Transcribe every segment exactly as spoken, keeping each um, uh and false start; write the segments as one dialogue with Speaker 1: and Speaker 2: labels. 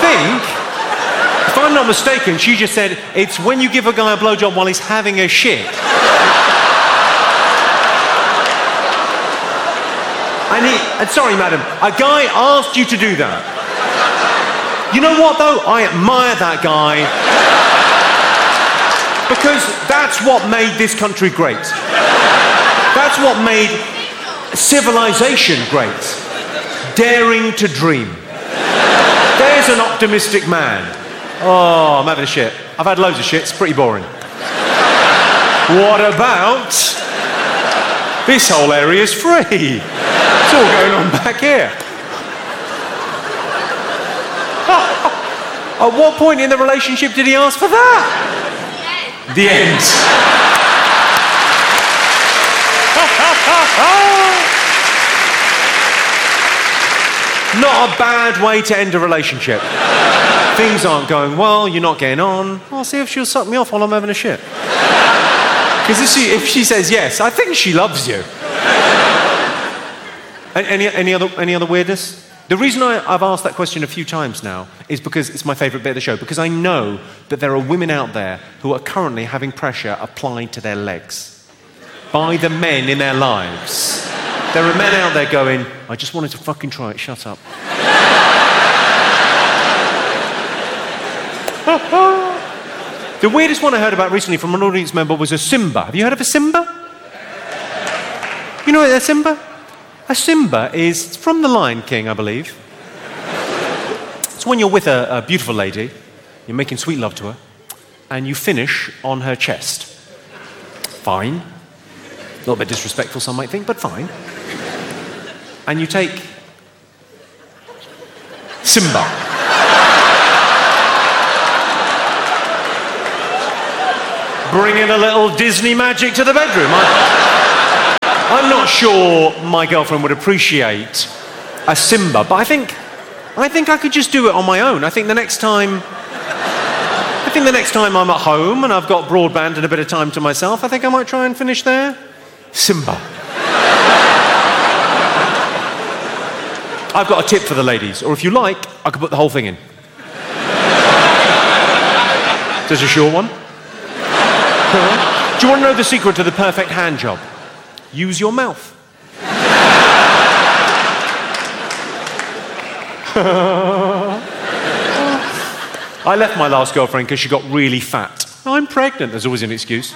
Speaker 1: think, if I'm not mistaken, she just said, it's when you give a guy a blowjob while he's having a shit. And he, and sorry, madam, a guy asked you to do that. You know what, though? I admire that guy. Because that's what made this country great. That's what made civilization great. Daring to dream. There's an optimistic man. Oh, I'm having a shit. I've had loads of shit. It's pretty boring. What about... this whole area is free. It's all going on back here. At what point in the relationship did he ask for that? The end. Not a bad way to end a relationship. Things aren't going well, you're not getting on. I'll see if she'll suck me off while I'm having a shit. Because if she, if she says yes, I think she loves you. Any, any, other, any other weirdness? The reason I, I've asked that question a few times now is because it's my favourite bit of the show, because I know that there are women out there who are currently having pressure applied to their legs by the men in their lives. There are men out there going, I just wanted to fucking try it, shut up. The weirdest one I heard about recently from an audience member was a Simba. Have you heard of a Simba? You know what a Simba? A Simba is from The Lion King, I believe. It's when you're with a, a beautiful lady, you're making sweet love to her, and you finish on her chest. Fine. A little bit disrespectful, some might think, but fine. And you take Simba. Bringing a little Disney magic to the bedroom. I, I'm not sure my girlfriend would appreciate a Simba, but I think, I think I could just do it on my own. I think the next time, I think the next time I'm at home and I've got broadband and a bit of time to myself, I think I might try and finish there. Simba. I've got a tip for the ladies, or if you like, I could put the whole thing in. There's a short one. Do you want to know the secret to the perfect hand job? Use your mouth. I left my last girlfriend because she got really fat. I'm pregnant, there's always an excuse.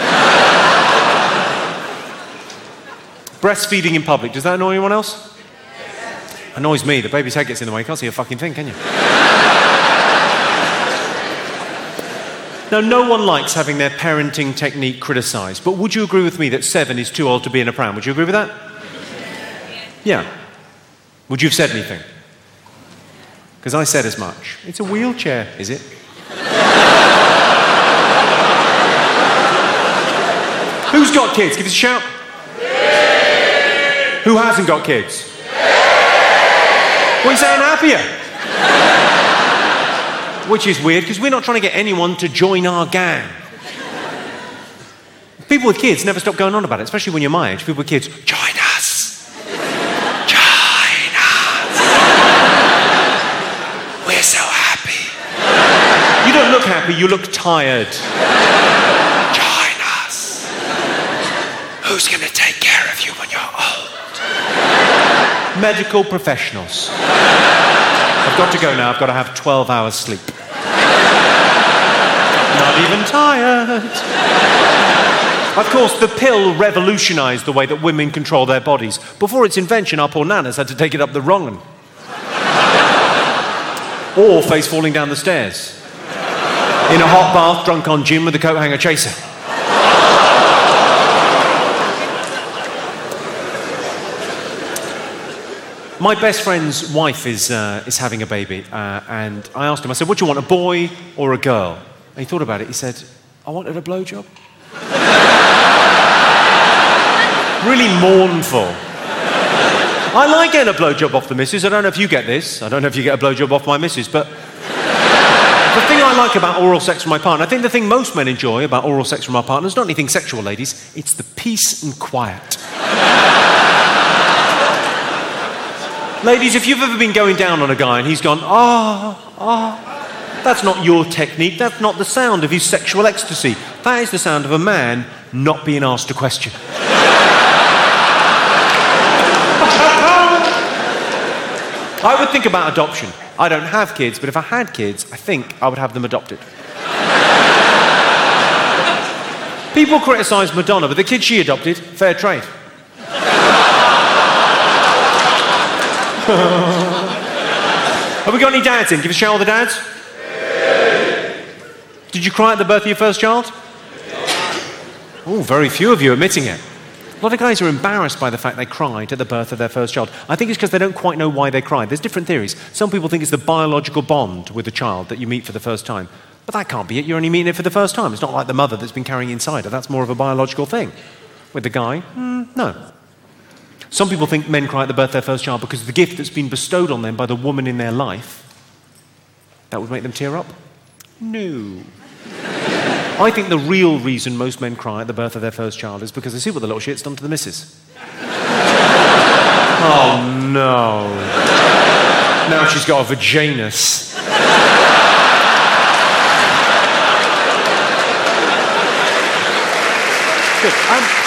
Speaker 1: Breastfeeding in public, does that annoy anyone else? Annoys me, the baby's head gets in the way, you can't see a fucking thing, can you? Now, no one likes having their parenting technique criticised, but would you agree with me that seven is too old to be in a pram? Would you agree with that? Yeah. Would you have said anything? Because I said as much. It's a wheelchair, is it? Who's got kids? Give us a shout. Who hasn't got kids? What are you saying, happier? Which is weird, because we're not trying to get anyone to join our gang. People with kids never stop going on about it, especially when you're my age. People with kids, join us. Join us. We're so happy. You don't look happy, you look tired. Join us. Who's going to take care of you when you're old? Medical professionals. I've got to go now, I've got to have twelve hours sleep. Not even tired. Of course, the pill revolutionised the way that women control their bodies. Before its invention, our poor nanas had to take it up the wrong one. Or face falling down the stairs. In a hot bath, drunk on gin with a coat hanger chaser. My best friend's wife is, uh, is having a baby, uh, and I asked him, I said, what do you want, a boy or a girl? And he thought about it, he said, I wanted a blowjob. Really mournful. I like getting a blowjob off the missus. I don't know if you get this. I don't know if you get a blowjob off my missus, but the thing I like about oral sex from my partner, I think the thing most men enjoy about oral sex from our partners, not anything sexual, ladies, it's the peace and quiet. Ladies, if you've ever been going down on a guy and he's gone, ah, oh, ah, oh, that's not your technique. That's not the sound of his sexual ecstasy. That is the sound of a man not being asked a question. I would think about adoption. I don't have kids, but if I had kids, I think I would have them adopted. People criticise Madonna, but the kid she adopted, fair trade. Have we got any dads in? Give a shout all the dads. Did you cry at the birth of your first child? Oh, very few of you admitting it. A lot of guys are embarrassed by the fact they cried at the birth of their first child. I think it's because they don't quite know why they cried. There's different theories. Some people think it's the biological bond with the child that you meet for the first time. But that can't be it. You're only meeting it for the first time. It's not like the mother that's been carrying inside her. That's more of a biological thing. With the guy, mm, no. Some people think men cry at the birth of their first child because of the gift that's been bestowed on them by the woman in their life. That would make them tear up? No. I think the real reason most men cry at the birth of their first child is because they see what the little shit's done to the missus. Oh, no. Now she's got a vaginus. Good. Um,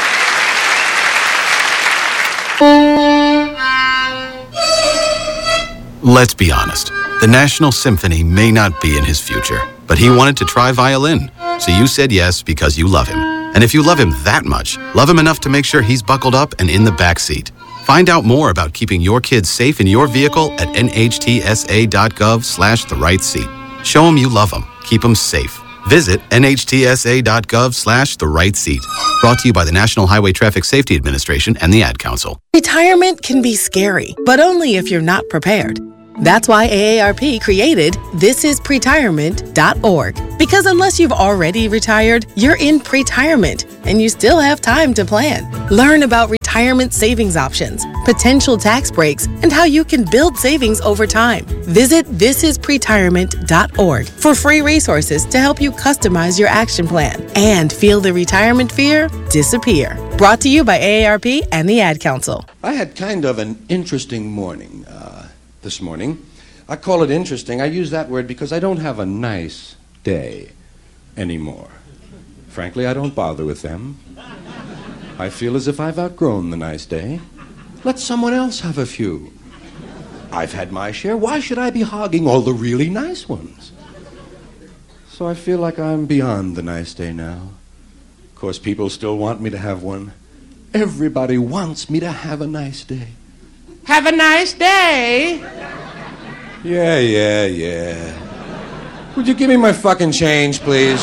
Speaker 2: Let's be honest. The National Symphony may not be in his future, but he wanted to try violin. So you said yes because you love him. And if you love him that much, love him enough to make sure he's buckled up and in the back seat. Find out more about keeping your kids safe in your vehicle at nhtsa.gov slash the right seat. Show him you love him. Keep him safe. Visit nhtsa.gov slash the right seat. Brought to you by the National Highway Traffic Safety Administration and the Ad Council.
Speaker 3: Retirement can be scary, but only if you're not prepared. That's why A A R P created this is pretirement dot org. Because unless you've already retired, you're in pretirement, and you still have time to plan. Learn about retirement savings options, potential tax breaks, and how you can build savings over time. Visit this is pretirement dot org for free resources to help you customize your action plan and feel the retirement fear disappear. Brought to you by A A R P and the Ad Council.
Speaker 4: I had kind of an interesting morning uh, this morning. I call it interesting. I use that word because I don't have a nice day anymore. Frankly, I don't bother with them. I feel as if I've outgrown the nice day. Let someone else have a few. I've had my share. Why should I be hogging all the really nice ones? So I feel like I'm beyond the nice day now. Of course, people still want me to have one. Everybody wants me to have a nice day. Have a nice day? Yeah, yeah, yeah. Would you give me my fucking change, please?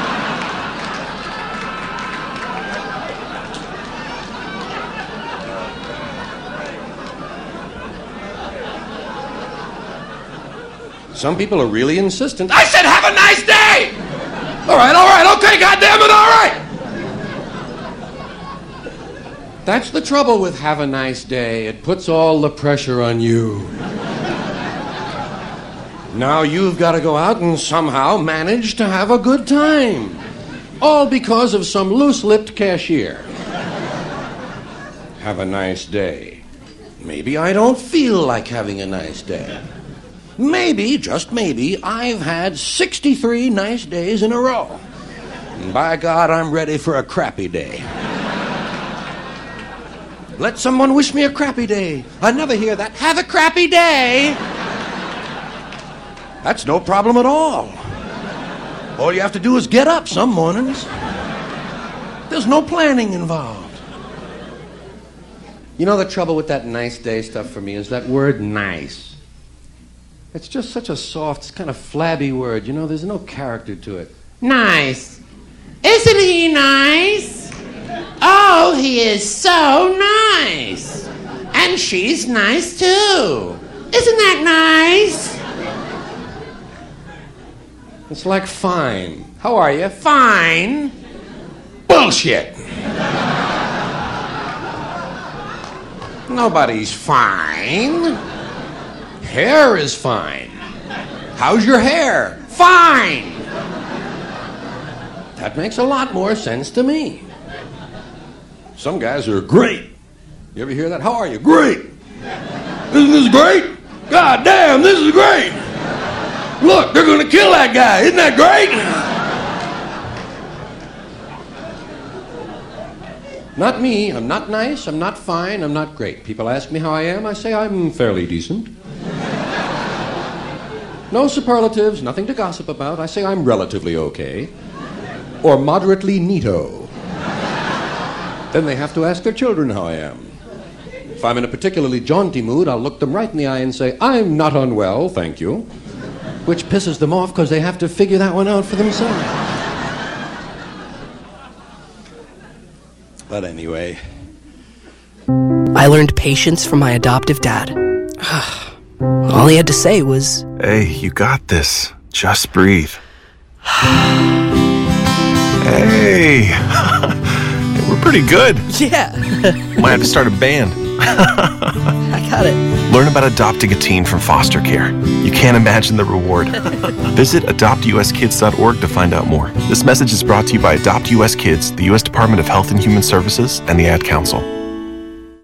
Speaker 4: Some people are really insistent. I said have a nice day! All right, all right, okay, goddammit, all right! That's the trouble with have a nice day. It puts all the pressure on you. Now you've got to go out and somehow manage to have a good time. All because of some loose-lipped cashier. Have a nice day. Maybe I don't feel like having a nice day. Maybe, just maybe, I've had sixty-three nice days in a row. And by God, I'm ready for a crappy day. Let someone wish me a crappy day. I never hear that. Have a crappy day. That's no problem at all. All you have to do is get up some mornings. There's no planning involved. You know the trouble with that nice day stuff for me is that word nice. It's just such a soft, kind of flabby word. You know, there's no character to it. Nice. Isn't he nice? Oh, he is so nice. And she's nice, too. Isn't that nice? It's like fine. How are you? Fine. Bullshit. Nobody's fine. Hair is fine. How's your hair? Fine. That makes a lot more sense to me. Some guys are great. You ever hear that? How are you? Great. Isn't this great? God damn, this is great. Look, they're going to kill that guy. Isn't that great? Not me. I'm not nice. I'm not fine. I'm not great. People ask me how I am. I say I'm fairly decent. No superlatives, nothing to gossip about. I say I'm relatively okay. Or moderately neato. Then they have to ask their children how I am. If I'm in a particularly jaunty mood, I'll look them right in the eye and say, I'm not unwell, thank you. Which pisses them off because they have to figure that one out for themselves. But anyway.
Speaker 5: I learned patience from my adoptive dad. All he had to say was,
Speaker 6: Hey, you got this. Just breathe. Hey. We're pretty good.
Speaker 5: yeah,
Speaker 6: Might have to start a band.
Speaker 5: I got it.
Speaker 6: Learn about adopting a teen from foster care. You can't imagine the reward. Visit adopt u s kids dot org to find out more. This message is brought to you by Adopt U S Kids, the U S Department of Health and Human Services, and the Ad Council.